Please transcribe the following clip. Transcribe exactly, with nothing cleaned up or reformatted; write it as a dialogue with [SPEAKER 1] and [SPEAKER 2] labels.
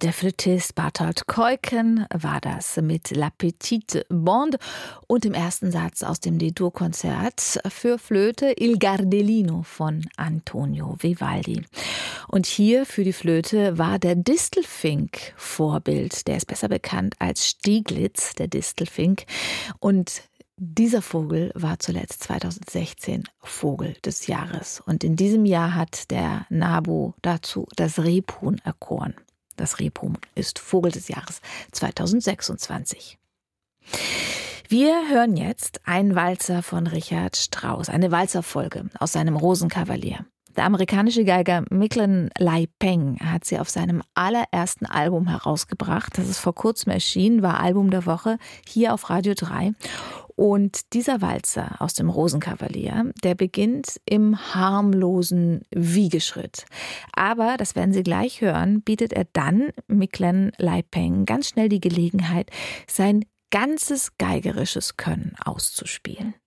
[SPEAKER 1] der Flötist Barthold Keuken war das mit La Petite Bande und im ersten Satz aus dem D-Dur-Konzert für Flöte Il Gardellino von Antonio Vivaldi. Und hier für die Flöte war der Distelfink Vorbild. Der ist besser bekannt als Stieglitz, der Distelfink. Und dieser Vogel war zuletzt zweitausendsechzehn Vogel des Jahres. Und in diesem Jahr hat der NABU dazu das Rebhuhn erkoren. Das Rebhuhn ist Vogel des Jahres zweitausendsechsundzwanzig. Wir hören jetzt einen Walzer von Richard Strauss, eine Walzerfolge aus seinem Rosenkavalier. Der amerikanische Geiger Micklin Lai Peng hat sie auf seinem allerersten Album herausgebracht. Das ist vor kurzem erschienen, war Album der Woche hier auf Radio drei. Und dieser Walzer aus dem Rosenkavalier, der beginnt im harmlosen Wiegeschritt. Aber, das werden Sie gleich hören, bietet er dann Micklin Lai Peng ganz schnell die Gelegenheit, sein ganzes geigerisches Können auszuspielen.